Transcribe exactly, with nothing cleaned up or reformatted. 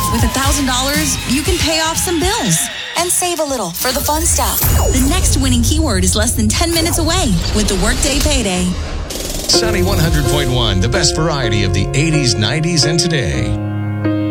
With one thousand dollars, you can pay off some bills and save a little for the fun stuff. The next winning keyword is less than ten minutes away with the Workday Payday. Sunny one hundred point one, the best variety of the eighties, nineties, and today.